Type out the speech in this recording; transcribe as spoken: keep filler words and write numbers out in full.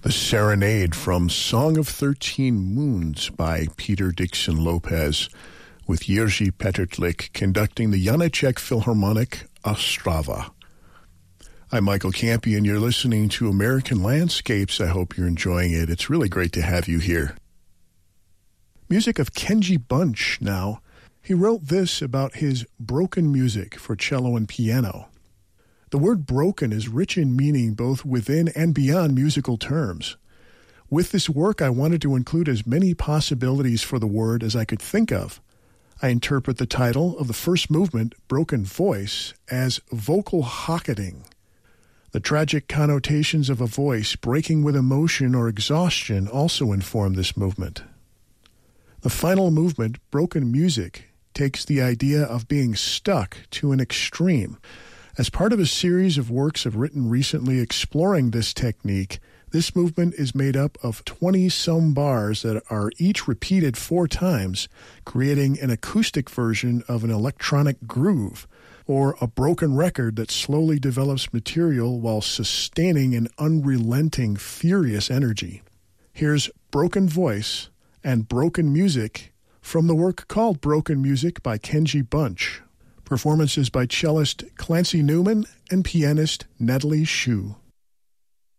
The Serenade from Song of Thirteen Moons by Peter Dixon Lopez, with Jerzy Petertlik conducting the Janáček Philharmonic Ostrava. I'm Michael Campy, and you're listening to American Landscapes. I hope you're enjoying it. It's really great to have you here. Music of Kenji Bunch now. He wrote this about his broken music for cello and piano. The word broken is rich in meaning both within and beyond musical terms. With this work, I wanted to include as many possibilities for the word as I could think of. I interpret the title of the first movement, Broken Voice, as vocal hocketing. The tragic connotations of a voice breaking with emotion or exhaustion also inform this movement. The final movement, Broken Music, takes the idea of being stuck to an extreme. As part of a series of works I've written recently exploring this technique, this movement is made up of twenty-some bars that are each repeated four times, creating an acoustic version of an electronic groove, or a broken record that slowly develops material while sustaining an unrelenting, furious energy. Here's Broken Voice and Broken Music from the work called Broken Music by Kenji Bunch. Performances by cellist Clancy Newman and pianist Natalie Shu.